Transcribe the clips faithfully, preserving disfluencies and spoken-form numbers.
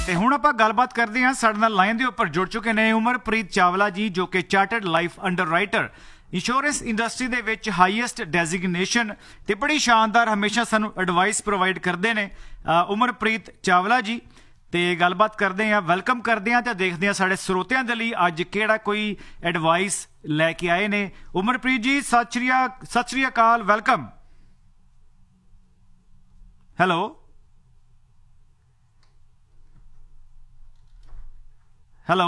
ਤੇ ਹੁਣ ਆਪਾਂ ਗੱਲਬਾਤ ਕਰਦੇ ਹਾਂ। ਸਾਡੇ ਨਾਲ ਲਾਈਨ ਦੇ ਉੱਪਰ ਜੁੜ ਚੁੱਕੇ ਨੇ ਉਮਰਪ੍ਰੀਤ ਚਾਵਲਾ ਜੀ, ਜੋ ਕਿ ਚਾਰਟਰਡ ਲਾਈਫ ਅੰਡਰਰਾਈਟਰ, ਇੰਸ਼ੋਰੈਂਸ ਇੰਡਸਟਰੀ ਦੇ ਵਿੱਚ ਹਾਈਐਸਟ ਡੈਜ਼ਿਗਨੇਸ਼ਨ ਤੇ ਬੜੀ ਸ਼ਾਨਦਾਰ ਹਮੇਸ਼ਾ ਸਾਨੂੰ ਐਡਵਾਈਸ ਪ੍ਰੋਵਾਈਡ ਕਰਦੇ ਨੇ ਉਮਰਪ੍ਰੀਤ ਚਾਵਲਾ ਜੀ। ਤੇ ਗੱਲਬਾਤ ਕਰਦੇ ਹਾਂ, ਵੈਲਕਮ ਕਰਦੇ ਹਾਂ ਤੇ ਦੇਖਦੇ ਹਾਂ ਸਾਡੇ ਸਰੋਤਿਆਂ ਦੇ ਲਈ ਅੱਜ ਕਿਹੜਾ ਕੋਈ ਐਡਵਾਈਸ ਲੈ ਕੇ ਆਏ ਨੇ। ਉਮਰਪ੍ਰੀਤ ਜੀ ਸਤਿ ਸ਼੍ਰੀ ਸਤਿ ਸ਼੍ਰੀ ਅਕਾਲ, ਵੈਲਕਮ। ਹੈਲੋ ਹੈਲੋ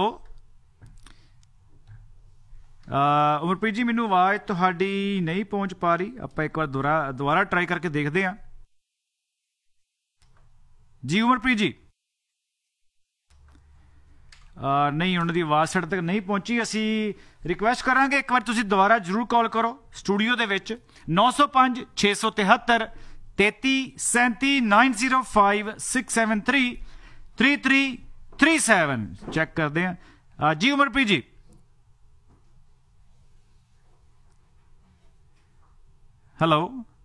ਉਮਰਪ੍ਰੀਤ ਜੀ, ਮੈਨੂੰ ਆਵਾਜ਼ ਤੁਹਾਡੀ ਨਹੀਂ ਪਹੁੰਚ ਪਾ ਰਹੀ। ਆਪਾਂ ਇੱਕ ਵਾਰ ਦੁਬਾਰਾ ਦੁਬਾਰਾ ਟਰਾਈ ਕਰਕੇ ਦੇਖਦੇ ਹਾਂ ਜੀ। ਉਮਰਪ੍ਰੀਤ ਜੀ ਨਹੀਂ, ਉਹਨਾਂ ਦੀ ਆਵਾਜ਼ ਸਾਡੇ ਤੱਕ ਨਹੀਂ ਪਹੁੰਚੀ। ਅਸੀਂ ਰਿਕੁਐਸਟ ਕਰਾਂਗੇ ਇੱਕ ਵਾਰ ਤੁਸੀਂ ਦੁਬਾਰਾ ਜ਼ਰੂਰ ਕਾਲ ਕਰੋ ਸਟੂਡੀਓ ਦੇ ਵਿੱਚ ਨੌ ਸੌ ਪੰਜ ਛੇ ਸੌ ਤਿਹੱਤਰ ਤੇਤੀ ਸੈਂਤੀ nine zero five six seven three three three three seven. Check ਕਰਦੇ ਹਾਂ ਜੀ। ਉਮਰਪ੍ਰੀਤ ਜੀ ਹੈਲੋ।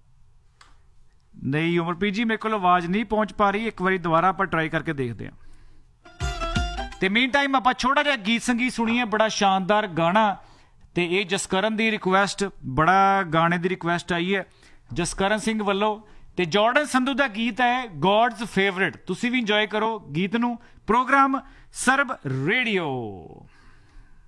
ਨਹੀਂ ਉਮਰਪ੍ਰੀਤ ਜੀ, ਮੇਰੇ ਕੋਲ ਆਵਾਜ਼ ਨਹੀਂ ਪਹੁੰਚ ਪਾ ਰਹੀ। ਇੱਕ ਵਾਰੀ ਦੁਬਾਰਾ ਆਪਾਂ ਟਰਾਈ ਕਰਕੇ ਦੇਖਦੇ ਹਾਂ। ਤੇ ਮੀਨ ਟਾਈਮ ਆਪਾਂ ਛੋਟਾ ਜਿਹਾ ਗੀਤ ਸੰਗੀਤ ਸੁਣੀਏ, ਬੜਾ ਸ਼ਾਨਦਾਰ ਗਾਣਾ। ਤੇ ਇਹ ਜਸਕਰਨ ਦੀ ਰਿਕੁਐਸਟ, ਬੜਾ ਗਾਣੇ ਦੀ ਰਿਕੁਐਸਟ ਆਈ ਹੈ ਜਸਕਰਨ ਸਿੰਘ ਵੱਲੋਂ। ਤੇ ਜਾਰਡਨ ਸੰਧੂ ਦਾ ਗੀਤ ਹੈ ਗॉड्स फेवरेट। ਤੁਸੀਂ ਵੀ ਇੰਜੋਏ ਕਰੋ ਗੀਤ ਨੂੰ। ਪ੍ਰੋਗਰਾਮ ਸਰਬ ਰੇਡੀਓ।